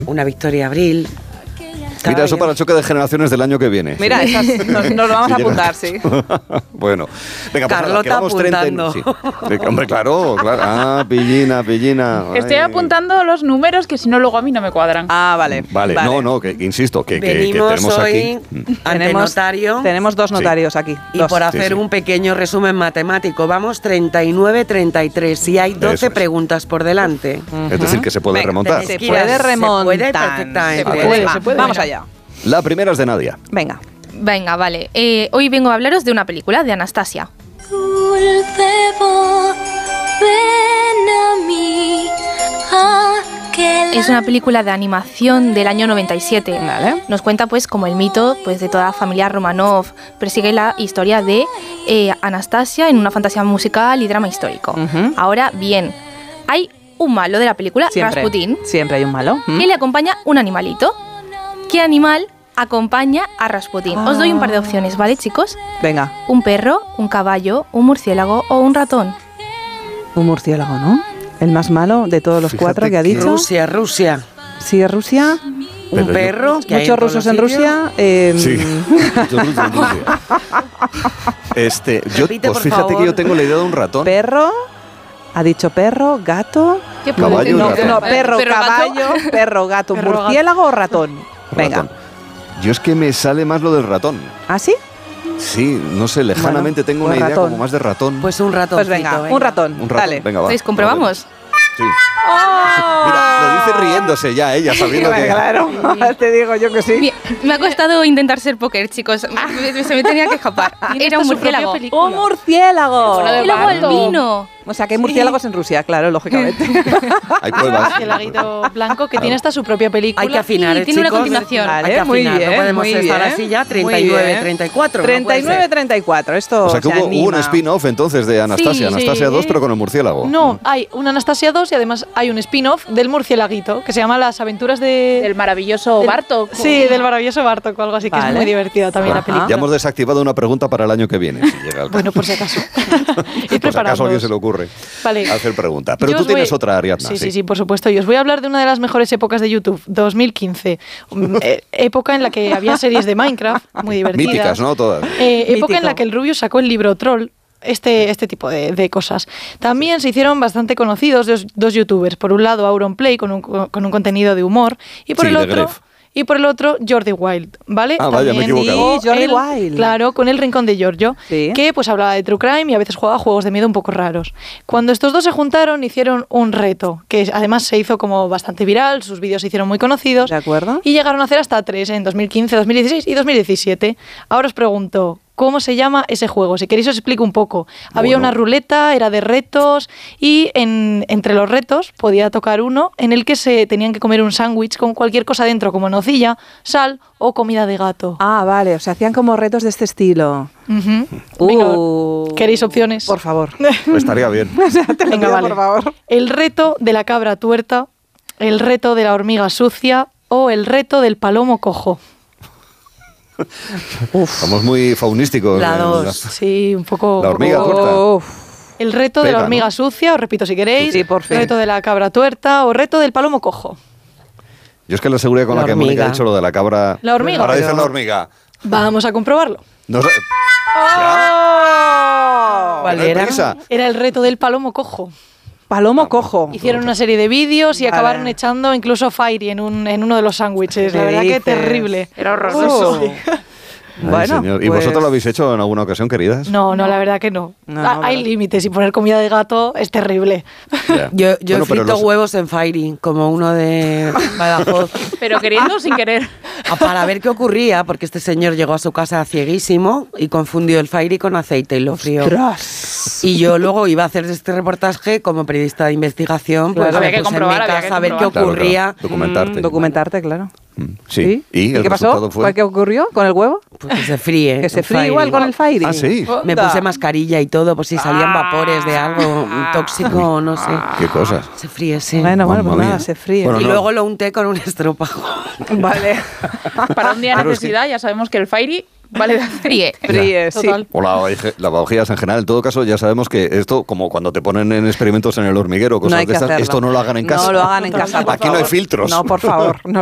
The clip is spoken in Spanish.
una Victoria Abril. Mira, eso para el choque de generaciones del año que viene. Mira, esas nos lo vamos a apuntar, sí. Bueno, venga, pues Carlota quedamos 30. Sí. Hombre, claro. Pillina. Estoy apuntando los números que si no luego a mí no me cuadran. Ah, vale. No, que insisto, que venimos tenemos hoy aquí. ante notario. Tenemos dos notarios aquí. Y por hacer un pequeño resumen matemático, vamos 39-33 y hay 12 preguntas por delante. Es decir, que se puede remontar. Se puede remontar. Se puede perfectamente. Se puede. Vamos allá. La primera es de Nadia. Venga, vale. Hoy vengo a hablaros de una película, de Anastasia. Dulce voz, ven a mí, Es una película de animación del año 97. Vale. Nos cuenta pues como el mito pues de toda la familia Romanov. Persigue la historia de Anastasia en una fantasía musical y drama histórico. Ahora bien, hay un malo de la película, Rasputín. Siempre hay un malo. Que le acompaña un animalito. ¿Qué animal acompaña a Rasputín? Os doy un par de opciones, ¿vale, chicos? Venga. Un perro, un caballo, un murciélago o un ratón. Un murciélago, ¿no? El más malo de todos los cuatro que ha dicho. Rusia. Sí, es Rusia. Un perro. Muchos rusos en Rusia. Sí, muchos rusos en Rusia. Repite, pues por fíjate favor. que yo tengo la idea de un ratón. Perro. Ha dicho perro, gato. ¿Qué puede Caballo y ser? ratón. No, perro, ¿Perro, caballo, gato? perro, gato, murciélago o ratón. Venga. Ratón. Yo es que me sale más lo del ratón. ¿Ah, sí? Sí, no sé, lejanamente tengo una pues idea ratón. como más de ratón. Pues un ratón. Pues venga, un ratón. Un ratón, Dale. venga, va. ¿Pues comprobamos? Sí. Mira, lo dice riéndose ya ella, sabiendo que... Claro, te digo yo que sí. Bien, me ha costado intentar ser póker, chicos. Se me tenía que escapar. Era un murciélago. ¡Un murciélago! Bueno, Y luego albino. O sea, que hay murciélagos en Rusia, claro, lógicamente. Hay pruebas. El laguito blanco que tiene hasta su propia película. Hay que afinar, Sí, tiene una chicos. continuación. Vale, Hay que muy afinar, bien, no podemos muy estar bien. así ya, Muy bien. 39-34. 39-34, esto O sea, que se hubo anima. un spin-off entonces de Anastasia. Sí, Anastasia sí. 2, pero con el murciélago. No, hay una Anastasia 2 y además hay un spin-off del murciélaguito que se llama Las aventuras de... El maravilloso Bartok. Sí, del maravilloso Bartok o algo así, que es Vale. muy divertida también la película. Ya hemos desactivado una pregunta para el año que viene, si llega el caso. Bueno, por si acaso. Ir Por si acaso a alguien preparándoos. se le ocurre Vale. hacer pregunta. Pero Yo tú os voy- tienes otra, Ariadna. Sí, por supuesto. Y os voy a hablar de una de las mejores épocas de YouTube, 2015. Época en la que había series de Minecraft muy divertidas. Míticas, ¿no? Todas. Época en Mítico. la que el Rubius sacó el libro Troll. Este tipo de cosas. También se hicieron bastante conocidos dos youtubers. Por un lado, Auronplay, con un contenido de humor. Y por Sí, el de otro... Gref. Y por el otro, Jordi Wild, ¿vale? Ah, vaya, me he También equivocado. Sí, Jordi el- Wild. Claro, con El Rincón de Giorgio, Sí. que pues hablaba de true crime y a veces jugaba juegos de miedo un poco raros. Cuando estos dos se juntaron, hicieron un reto, que además se hizo como bastante viral, sus vídeos se hicieron muy conocidos. ¿De acuerdo? Y llegaron a hacer hasta 3 en 2015, 2016 y 2017. Ahora os pregunto, ¿cómo se llama ese juego? Si queréis os explico un poco. Había Bueno. una ruleta, era de retos y entre los retos podía tocar uno en el que se tenían que comer un sándwich con cualquier cosa dentro, como nocilla, sal o comida de gato. Ah, vale, o sea, hacían como retos de este estilo. Ujú. Venga, ¿queréis opciones? Por favor. Estaría bien. Te lo Venga, pido, vale. por favor. El reto de la cabra tuerta, el reto de la hormiga sucia o el reto del palomo cojo. Estamos muy faunísticos. La en dos. Sí, un poco... La hormiga un poco- tuerta. Uf. El reto de Pega, la hormiga ¿no? sucia, os repito si queréis. Sí, por fin. Reto de la cabra tuerta o reto del palomo cojo. Yo es que la seguridad con la, La que Mónica ha hormiga. dicho lo de la cabra... La hormiga. Ahora Pero- dice la hormiga. Vamos a comprobarlo. No sé. ¿Cuál No hay era? prisa. Era el reto del palomo cojo. Palomo cojo. Hicieron una serie de vídeos y Vale. acabaron echando incluso Fairy en uno de los sándwiches. La ¿Qué verdad que dices? terrible. Era horroroso. Ay, Bueno, señor. ¿Y pues- vosotros lo habéis hecho en alguna ocasión, queridas? No, la verdad que no. No, Hay ¿verdad? límites y poner comida de gato es terrible. Ya. Yo Bueno, he pero frito los- huevos en Fairy, como uno de Badajoz, Pero queriendo o sin querer. para ver qué ocurría, porque este señor llegó a su casa cieguísimo y confundió el Fairy con aceite y lo frió. ¡Ostras! Y yo luego iba a hacer este reportaje como periodista de investigación, pues Claro, había me que puse comprobar, en mi había que casa a ver qué comprobar. Claro, ocurría. claro. Documentarte. Documentarte, claro. Sí. ¿Y el qué pasó? resultado fue? ¿Qué ocurrió con el huevo? Pues que se fríe. Que se el fríe Fairy. igual con el Fairy. Ah, sí. Me Onda. puse mascarilla y todo, por si salían vapores de algo tóxico o no sé. Qué cosas. Se fríe, sí. Bueno, Mamma pues nada, mía. se fríe. Bueno, Y no. luego lo unté con un estropajo. Vale. Para un día de Claro, es que- necesidad ya sabemos que el Fairy Vale, de hacer. Fríe. Fríe, sí. Total. O lavadojías en general. En todo caso, ya sabemos que esto, como cuando te ponen en experimentos en el hormiguero, No cosas hay de que estas, hacerlo. esto no lo hagan en casa. No lo hagan en casa, por Aquí no hay favor. filtros. No, por favor.